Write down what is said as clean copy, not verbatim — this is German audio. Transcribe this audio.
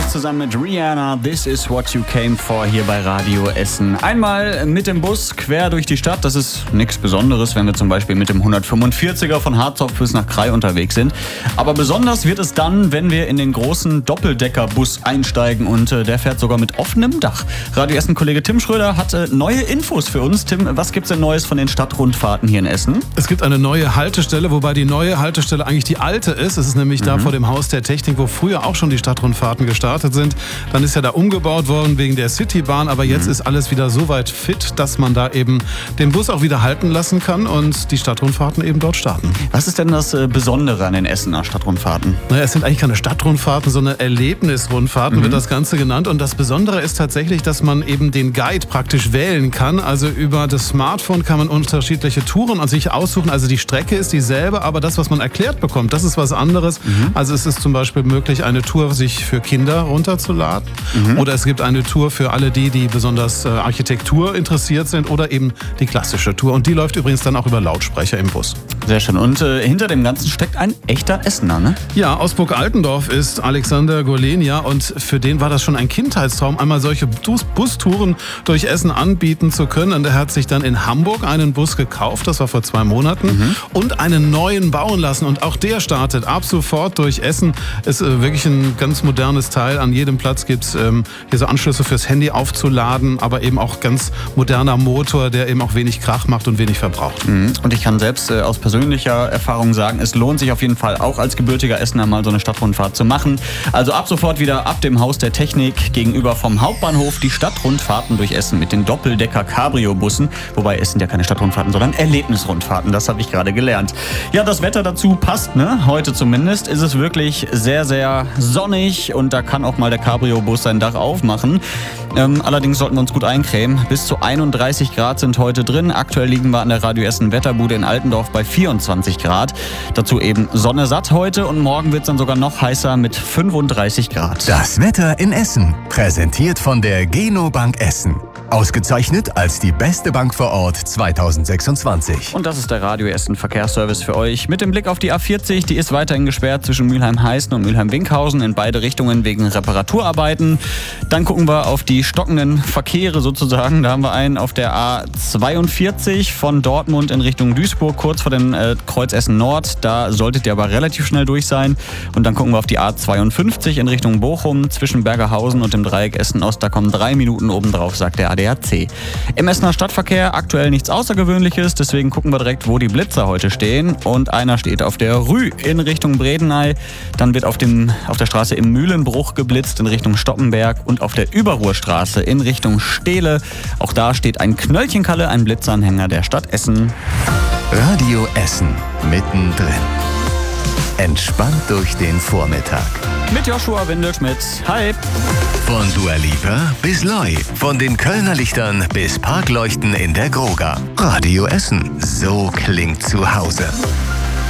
Davis zusammen mit Rihanna. This is what you came for hier bei Radio Essen. Einmal mit dem Bus quer durch die Stadt. Das ist nichts Besonderes, wenn wir zum Beispiel mit dem 145er von Harzopf bis nach Krai unterwegs sind. Aber besonders wird es dann, wenn wir in den großen Doppeldeckerbus einsteigen und der fährt sogar mit offenem Dach. Radio Essen-Kollege Tim Schröder hat neue Infos für uns. Tim, was gibt's denn Neues von den Stadtrundfahrten hier in Essen? Es gibt eine neue Haltestelle, wobei die neue Haltestelle eigentlich die alte ist. Es ist nämlich da vor dem Haus der Technik, wo früher auch schon die Stadtrundfahrten gestartet sind. Dann ist ja da umgebaut worden wegen der Citybahn, aber jetzt ist alles wieder so weit fit, dass man da eben den Bus auch wieder halten lassen kann und die Stadtrundfahrten eben dort starten. Was ist denn das Besondere an den Essener Stadtrundfahrten? Naja, es sind eigentlich keine Stadtrundfahrten, sondern Erlebnisrundfahrten wird das Ganze genannt. Und das Besondere ist tatsächlich, dass man eben den Guide praktisch wählen kann. Also über das Smartphone kann man unterschiedliche Touren an sich aussuchen. Also die Strecke ist dieselbe, aber das, was man erklärt bekommt, das ist was anderes. Also es ist zum Beispiel möglich, eine Tour sich für Kinder runterzuladen. Oder es gibt eine Tour für alle die besonders Architektur interessiert sind oder eben die klassische Tour. Und die läuft übrigens dann auch über Lautsprecher im Bus. Sehr schön. Und hinter dem Ganzen steckt ein echter Essener, ne? Ja, aus Burg-Altendorf ist Alexander Golenia und für den war das schon ein Kindheitstraum, einmal solche Bustouren durch Essen anbieten zu können. Und er hat sich dann in Hamburg einen Bus gekauft, das war vor 2 Monaten, und einen neuen bauen lassen. Und auch der startet ab sofort durch Essen. Ist wirklich ein ganz modernes Teil. An jedem Platz gibt es hier so Anschlüsse fürs Handy aufzuladen, aber eben auch ganz moderner Motor, der eben auch wenig Krach macht und wenig verbraucht. Und ich kann selbst aus persönlicher Erfahrung sagen, es lohnt sich auf jeden Fall auch als gebürtiger Essener mal so eine Stadtrundfahrt zu machen. Also ab sofort wieder ab dem Haus der Technik gegenüber vom Hauptbahnhof die Stadtrundfahrten durch Essen mit den Doppeldecker-Cabrio-Bussen. Wobei es sind ja keine Stadtrundfahrten, sondern Erlebnisrundfahrten. Das habe ich gerade gelernt. Ja, das Wetter dazu passt, ne? Heute zumindest ist es wirklich sehr, sehr sonnig und da kann auch mal der Cabrio-Bus sein Dach aufmachen. Allerdings sollten wir uns gut eincremen. Bis zu 31 Grad sind heute drin. Aktuell liegen wir an der Radio Essen Wetterbude in Altendorf bei 24 Grad. Dazu eben Sonne satt heute und morgen wird es dann sogar noch heißer mit 35 Grad. Das Wetter in Essen, präsentiert von der Geno Bank Essen. Ausgezeichnet als die beste Bank vor Ort 2026. Und das ist der Radio Essen Verkehrsservice für euch. Mit dem Blick auf die A40, die ist weiterhin gesperrt zwischen Mülheim-Heißen und Mülheim-Winkhausen in beide Richtungen wegen Reparaturarbeiten. Dann gucken wir auf die stockenden Verkehre sozusagen. Da haben wir einen auf der A42 von Dortmund in Richtung Duisburg, kurz vor dem Kreuz Essen Nord. Da solltet ihr aber relativ schnell durch sein. Und dann gucken wir auf die A52 in Richtung Bochum zwischen Bergerhausen und dem Dreieck Essen Ost. Da kommen 3 Minuten obendrauf, sagt der ADAC. Im Essener Stadtverkehr aktuell nichts Außergewöhnliches, deswegen gucken wir direkt, wo die Blitzer heute stehen. Und einer steht auf der Rü in Richtung Bredeney. Dann wird auf der Straße im Mühlenbruch geblitzt in Richtung Stoppenberg und auf der Überruhrstraße in Richtung Stehle. Auch da steht ein Knöllchenkalle, ein Blitzanhänger der Stadt Essen. Radio Essen, mittendrin. Entspannt durch den Vormittag. Mit Joshua Windelschmidt. Hi. Von Dua Lipa bis Loi. Von den Kölner Lichtern bis Parkleuchten in der Groga. Radio Essen. So klingt zu Hause.